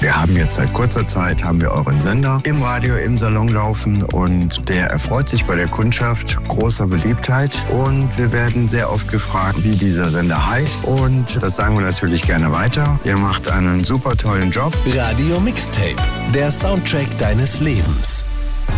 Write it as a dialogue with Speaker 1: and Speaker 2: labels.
Speaker 1: wir haben jetzt seit kurzer Zeit euren Sender im Radio, im Salon laufen und der erfreut sich bei der Kundschaft großer Beliebtheit und wir werden sehr oft gefragt, wie dieser Sender heißt und das sagen wir natürlich gerne weiter. Ihr macht einen super tollen Job.
Speaker 2: Radio Mixtape, der Soundtrack deines Lebens.